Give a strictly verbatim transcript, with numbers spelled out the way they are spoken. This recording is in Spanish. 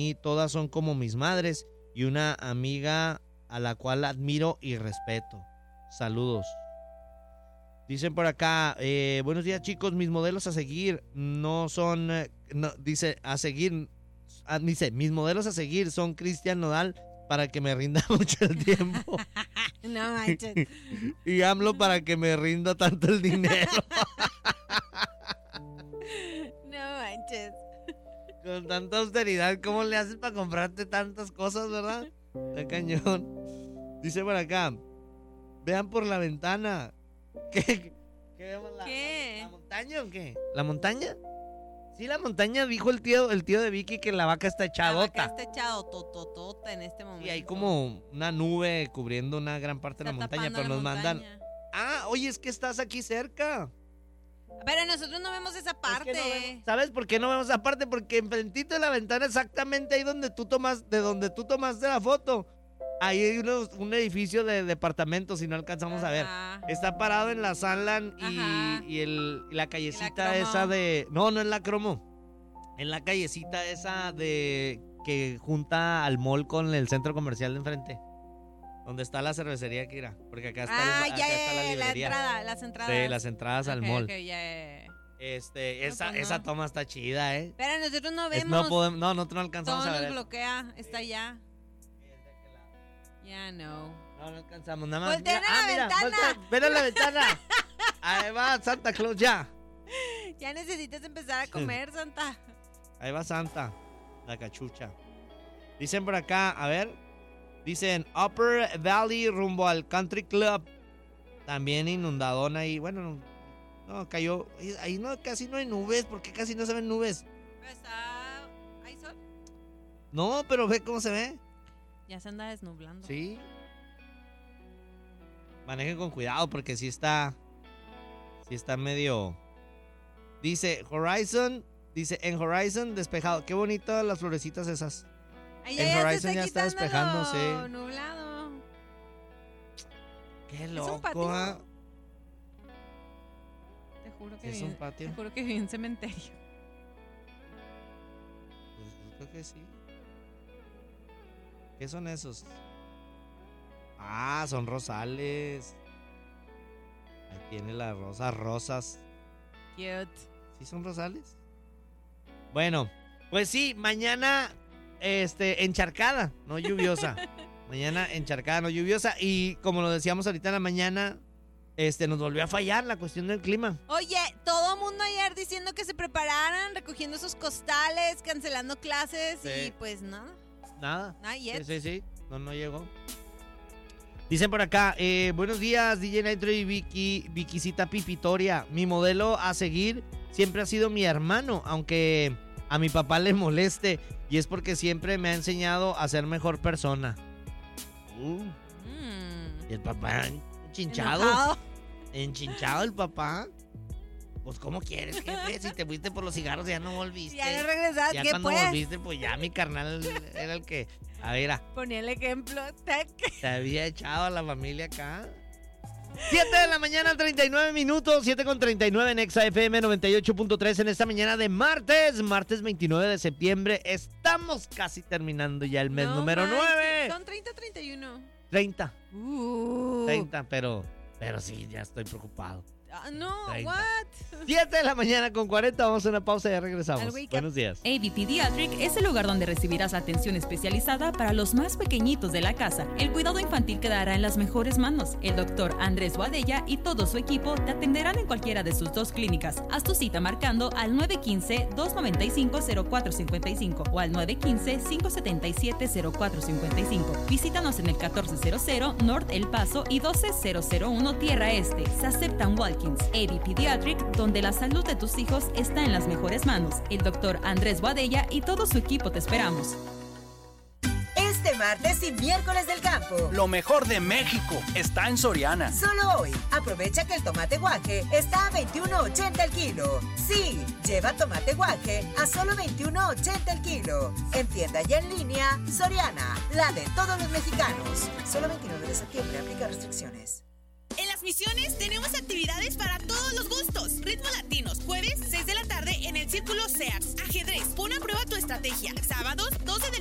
mí todas son como mis madres y una amiga a la cual admiro y respeto. Saludos. Dicen por acá, eh, buenos días chicos, mis modelos a seguir no son, eh, no, dice, a seguir, ah, dice, mis modelos a seguir son Cristian Nodal para que me rinda mucho el tiempo. No manches. Y AMLO para que me rinda tanto el dinero. No manches. Con tanta austeridad, ¿cómo le haces para comprarte tantas cosas, verdad? Está cañón. Dice por acá, vean por la ventana. ¿Qué? ¿Qué vemos? La, ¿Qué? ¿La montaña o qué? ¿La montaña? Sí, la montaña, dijo el tío, el tío de Vicky que la vaca está echadota. La vaca está echadototota en este momento. Y hay como una nube cubriendo una gran parte Está de la montaña, pero tapando nos la mandan... montaña. Ah, oye, es que estás aquí cerca. Pero nosotros no vemos esa parte. Es que no vemos- ¿Sabes por qué no vemos esa parte? Porque enfrentito de la ventana, exactamente ahí donde tú tomas, de donde tú tomaste la foto, ahí hay unos- un edificio de departamentos y no alcanzamos a ver. Ajá. Está parado en la Sanland y, Ajá. y el, y la callecita Cromo. esa de... No, no es la Cromo. En la callecita esa de... que junta al mall con el centro comercial de enfrente. Donde está la cervecería Kira. Porque acá está, Ah, el, acá ya, está ya, la la librería. entrada, las entradas. Sí, las entradas al Ok, mall. ok, ya, ya, ya. Este, No, esa, pues no. esa toma está chida, ¿eh? Pero nosotros no Es- vemos. no podemos, no, nosotros no alcanzamos Todo a nos ver. bloquea. Está allá. Ya no. No, no alcanzamos, nada más. Volteen Mira, a ah, la mira, ventana. voltea, ven a la ventana. Ahí va Santa Claus, ya. Ya necesitas empezar a comer, Santa. Ahí va Santa, la cachucha. Dicen por acá, a ver. Dicen Upper Valley rumbo al Country Club. También inundadón ahí. Bueno, no, no, cayó. Ahí- Ahí no, casi no hay nubes. ¿Por qué casi no se ven nubes? Pero está... ¿Hay sol? No, pero ve cómo se ve. Ya se anda desnublando. Sí. Manejen con cuidado porque sí está. Sí está medio. Dice Horizon. Dice en Horizon despejado. Qué bonito las florecitas esas. Ay, en ya, ya Horizon se ya está está despejando, quitando lo sí. nublado. Qué un loco, patio. ¿ah? Te juro que ¿Es vi, un patio? Te juro que vi un cementerio. Pues yo creo que sí. ¿Qué son esos? Ah, son rosales. Ahí tiene las rosas rosas. Cute. ¿Sí son rosales? Bueno, pues sí, mañana este, encharcada, no lluviosa. Mañana encharcada, no lluviosa. Y como lo decíamos ahorita en la mañana, este, nos volvió a fallar la cuestión del clima. Oye, todo mundo ayer diciendo que se prepararan, recogiendo sus costales, cancelando clases Sí. y pues nada, Nada. nada yet. Sí, sí, sí. No, no llegó. Dicen por acá, eh, buenos días, D J Nitro y Vicky, Vickycita Pipitoria. Mi modelo a seguir siempre ha sido mi hermano, aunque a mi papá le moleste, y es porque siempre me ha enseñado a ser mejor persona. Uh, Mm. y el papá enchinchado, Enojado. enchinchado el papá. Pues, ¿cómo quieres, jefe? Si te fuiste por los cigarros ya no volviste. Ya no regresas, Ya ¿qué cuando pues? volviste, pues ya mi carnal era el que... A ver, ah, Ponía el ejemplo. Tac. se había echado a la familia acá. siete de la mañana, treinta y nueve minutos. siete con treinta y nueve en Exa F M noventa y ocho punto tres en esta mañana de martes. Martes veintinueve de septiembre. Estamos casi terminando ya el mes No número manches, nueve. Son treinta, treinta y uno. treinta. Uh. treinta, pero, pero sí, ya estoy preocupado. Ah, no, treinta. what? siete de la mañana con cuarenta. Vamos a una pausa y ya regresamos. Al wake up. Buenos días. A B Pediatric es el lugar donde recibirás atención especializada para los más pequeñitos de la casa. El cuidado infantil quedará en las mejores manos. El doctor Andrés Boadella y todo su equipo te atenderán en cualquiera de sus dos clínicas. Haz tu cita marcando al nueve uno cinco, dos nueve cinco, cero cuatro cinco cinco o al nueve uno cinco, cinco siete siete, cero cuatro cinco cinco. Visítanos en el catorce cero cero North El Paso y doce mil uno Tierra Este. Se aceptan walk-ins. A B Pediatric, donde la salud de tus hijos está en las mejores manos. El doctor Andrés Boadella y todo su equipo te esperamos. Este martes y miércoles del campo. Lo mejor de México está en Soriana. Solo hoy, aprovecha que el tomate guaje está a veintiuno ochenta el kilo. Sí, lleva tomate guaje a solo veintiuno ochenta el kilo. En tienda y en línea, Soriana, la de todos los mexicanos. Solo veintinueve de septiembre, aplica restricciones. En las Las Misiones tenemos actividades para todos los gustos. Ritmo Latinos, jueves seis de la tarde en el Círculo Sears. Ajedrez, pon a prueba tu estrategia. Sábados doce de